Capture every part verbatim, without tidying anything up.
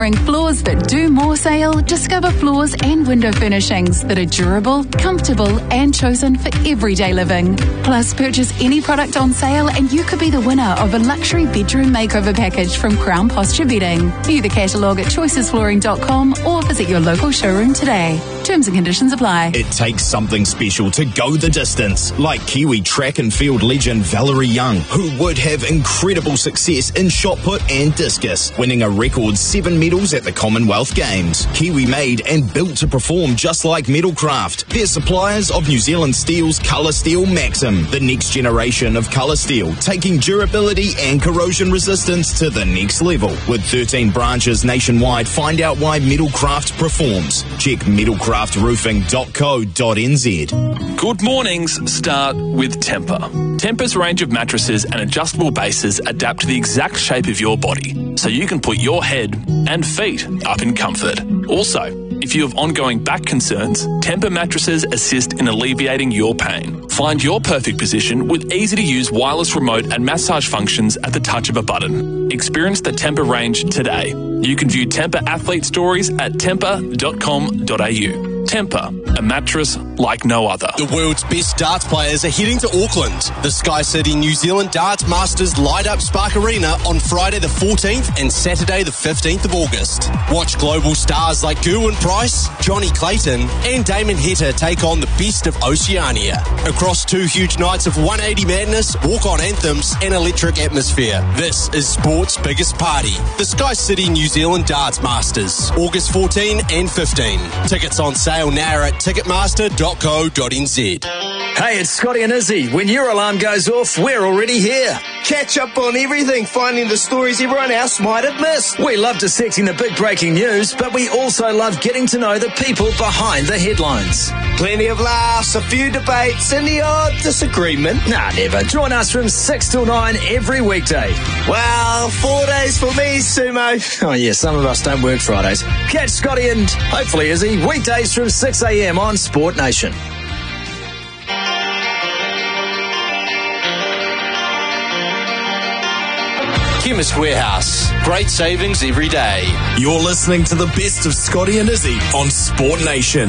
Floors that do more sale, discover floors and window furnishings that are durable, comfortable and chosen for everyday living. Plus, purchase any product on sale and you could be the winner of a luxury bedroom makeover package from Crown Posture Bedding. View the catalogue at choices flooring dot com or visit your local showroom today. Terms and conditions apply. It takes something special to go the distance, like Kiwi track and field legend Valerie Young, who would have incredible success in shot put and discus, winning a record seven medals at the Commonwealth Games. Kiwi made and built to perform just like Metalcraft. They're suppliers of New Zealand Steel's Colour Steel Maxim, the next generation of colour steel, taking durability and corrosion resistance to the next level. With thirteen branches nationwide, find out why Metalcraft performs. Check metalcraft roofing dot co dot n z. Good mornings start with Tempur. Tempur's range of mattresses and adjustable bases adapt to the exact shape of your body, so you can put your head and feet up in comfort. Also, if you have ongoing back concerns, Tempur mattresses assist in alleviating your pain. Find your perfect position with easy-to-use wireless remote and massage functions at the touch of a button. Experience the Tempur range today. You can view Tempur athlete stories at tempur dot com dot a u. Tempur, a mattress like no other. The world's best darts players are heading to Auckland. The Sky City New Zealand Darts Masters light up Spark Arena on Friday the fourteenth and Saturday the fifteenth of August. Watch global stars like Gerwyn Price, Johnny Clayton and Damon Heta take on the best of Oceania. Across two huge nights of one eighty madness, walk-on anthems and electric atmosphere. This is sport's biggest party. The Sky City New Zealand Darts Masters, August fourteenth and fifteenth. Tickets on sale now at ticketmaster dot co dot n z. Hey, it's Scotty and Izzy. When your alarm goes off, we're already here. Catch up on everything, finding the stories everyone else might have missed. We love dissecting the big breaking news, but we also love getting to know the people behind the headlines. Plenty of laughs, a few debates, and the odd disagreement. Nah, never. Join us from six till nine every weekday. Well, four days for me, Sumo. Oh, yeah, some of us don't work Fridays. Catch Scotty and hopefully Izzy weekdays from six a m on Sport Nation. Chemist Warehouse. Great savings every day. You're listening to the best of Scotty and Izzy on Sport Nation.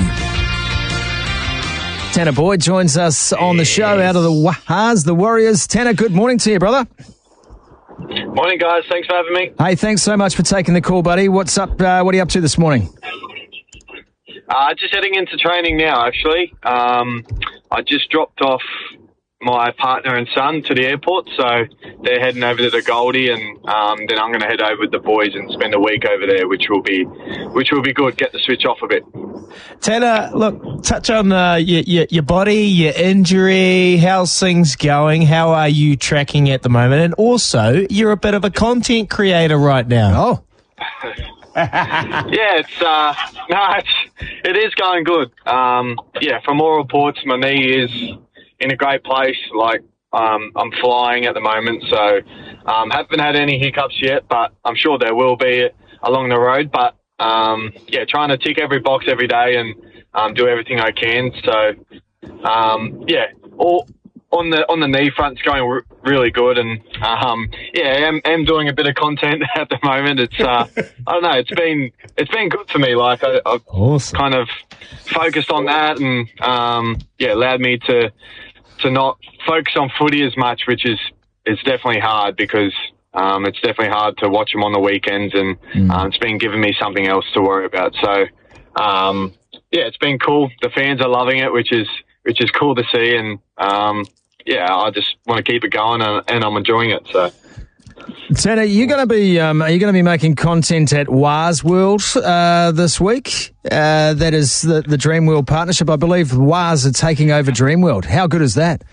Tanner Boyd joins us on the show out of the Wahas, the Warriors. Tanner, good morning to you, brother. Morning, guys. Thanks for having me. Hey, thanks so much for taking the call, buddy. What's up? Uh, what are you up to this morning? Uh, just heading into training now, actually. Um, I just dropped off my partner and son to the airport, so they're heading over to the Goldie, and um, then I'm going to head over with the boys and spend a week over there, which will be which will be good. Get the switch off a bit. Tanner, look, touch on uh, your, your your body, your injury. How's things going? How are you tracking at the moment? And also, you're a bit of a content creator right now. Oh. yeah, it's uh, no, it's it is going good. Um, yeah, from all reports, my knee is in a great place. Like, um, I'm flying at the moment, so um, haven't had any hiccups yet, but I'm sure there will be along the road. But um, yeah, trying to tick every box every day and um, do everything I can. So um, yeah, all on the on the knee front, it's going r- really good, and um, yeah, I'm, I'm doing a bit of content at the moment. It's uh, I don't know, it's been it's been good for me. Like I, I've awesome. kind of focused on that, and um, yeah, allowed me to. to not focus on footy as much, which is is definitely hard because um, it's definitely hard to watch them on the weekends, and mm. um, it's been giving me something else to worry about. So, um, yeah, it's been cool. The fans are loving it, which is which is cool to see, and um, yeah, I just want to keep it going, and, and I'm enjoying it. So. Tanner, you're going to be um, are you going to be making content at Waz World uh, this week? Uh, that is the, the Dreamworld partnership. I believe Waz are taking over Dreamworld. How good is that?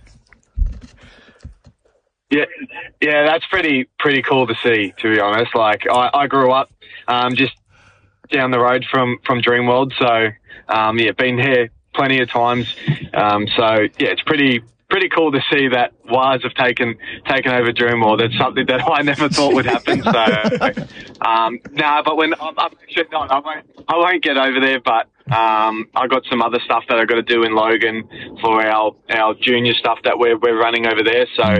Yeah, yeah, that's pretty pretty cool to see. To be honest, like I, I grew up um, just down the road from from Dreamworld, so um, yeah, been here plenty of times. Um, so yeah, it's pretty. Pretty cool to see that Waz have taken taken over Dreamworld. That's something that I never thought would happen. So, um, no, nah, but when I'm, I'm actually not, I won't, I won't get over there. But um, I got some other stuff that I got to do in Logan for our our junior stuff that we're we're running over there. So,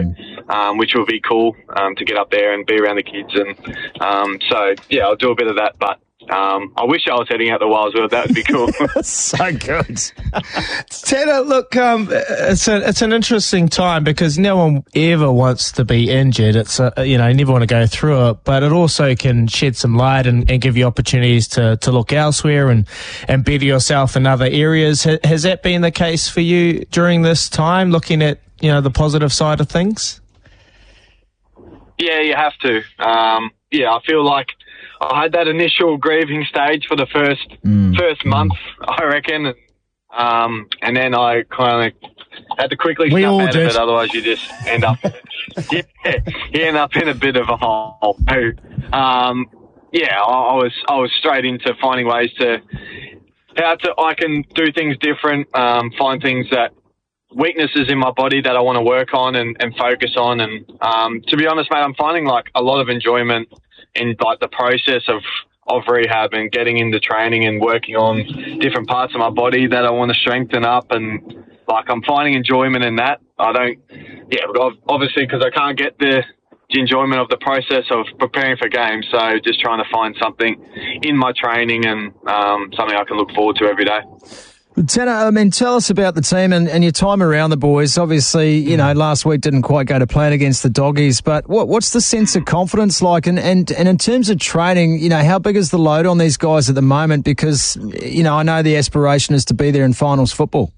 um, which will be cool um, to get up there and be around the kids. And um, so, yeah, I'll do a bit of that. But um, I wish I was heading out the Wilds World. That would be cool. So good. Tanner, look, um, it's a, it's an interesting time because no one ever wants to be injured. It's a, you know, you never want to go through it, but it also can shed some light and, and give you opportunities to, to look elsewhere and, and better yourself in other areas. Ha, has that been the case for you during this time, looking at, you know, the positive side of things? Yeah, you have to. Um, yeah, I feel like I had that initial grieving stage for the first mm. first month, I reckon, and, um, and then I kind of had to quickly we snap all out did. of it. Otherwise, you just end up, yeah, you end up in a bit of a hole. Um, yeah, I, I was I was straight into finding ways to how to I can do things different, um, find things that. Weaknesses in my body that I want to work on and, and focus on. And um, to be honest, mate, I'm finding like a lot of enjoyment in like the process of, of rehab and getting into training and working on different parts of my body that I want to strengthen up. And like I'm finding enjoyment in that. I don't, yeah, obviously because I can't get the, the enjoyment of the process of preparing for games. So just trying to find something in my training and um, something I can look forward to every day. Tanner, I mean, tell us about the team and, and your time around the boys. Obviously, you know, last week didn't quite go to plan against the Doggies, but what, what's the sense of confidence like? And, and, and in terms of training, you know, how big is the load on these guys at the moment? Because, you know, I know the aspiration is to be there in finals football.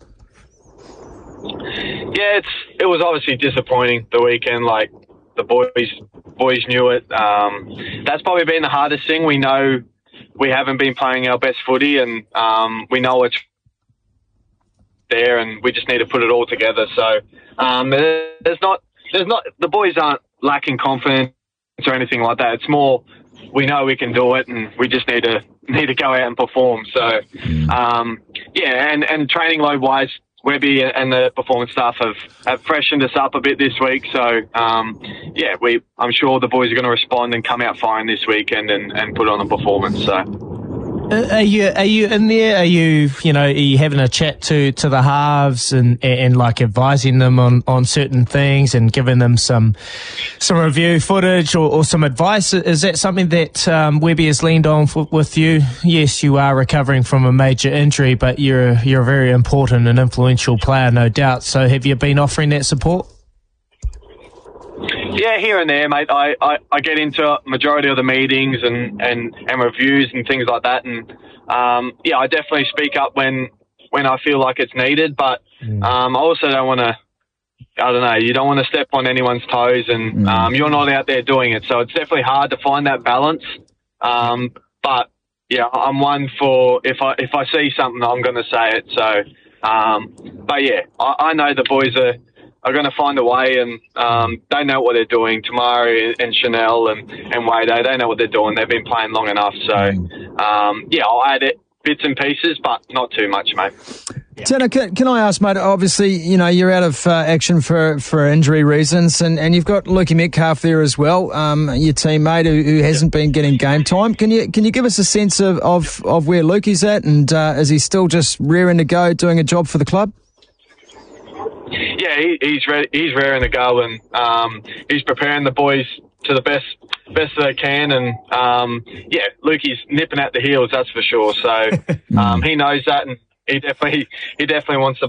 Yeah, it's it was obviously disappointing the weekend. Like, the boys boys knew it. Um, that's probably been the hardest thing. We know we haven't been playing our best footy, and um, we know it's there, and we just need to put it all together. So um, there's not, there's not, the boys aren't lacking confidence or anything like that. It's more we know we can do it, and we just need to need to go out and perform. So um, yeah, and, and training load wise, Webby and the performance staff have, have freshened us up a bit this week. So um, yeah, we I'm sure the boys are going to respond and come out firing this weekend and, and put on a performance. So. Are you are you in there? Are you you know are you having a chat to, to the halves and, and, and like advising them on, on certain things and giving them some some review footage or, or some advice? Is that something that um, Webby has leaned on for, with you? Yes, you are recovering from a major injury, but you're you're a very important and influential player, no doubt. So have you been offering that support? Yeah, here and there, mate. I, I, I get into a majority of the meetings and, and, and reviews and things like that. And, um, yeah, I definitely speak up when when I feel like it's needed. But um, I also don't want to, I don't know, you don't want to step on anyone's toes. And um, you're not out there doing it. So it's definitely hard to find that balance. Um, but, yeah, I'm one for if I if I see something, I'm going to say it. So, um, but, yeah, I, I know the boys are, are going to find a way, and um, they know what they're doing. Tamari and Chanel and, and Wade, they know what they're doing. They've been playing long enough. So, um, yeah, I'll add it, bits and pieces, but not too much, mate. Yeah. Tanner, can, can I ask, mate, obviously, you know, you're out of uh, action for, for injury reasons, and, and you've got Lukey Metcalf there as well, um, your teammate who, who hasn't been getting game time. Can you can you give us a sense of, of, of where Lukey's at, and uh, is he still just rearing to go, doing a job for the club? Yeah, he, he's ready, he's raring to go, and um, he's preparing the boys to the best best they can. And um, yeah, Lukey's nipping at the heels, that's for sure. So um, he knows that, and he definitely he definitely wants to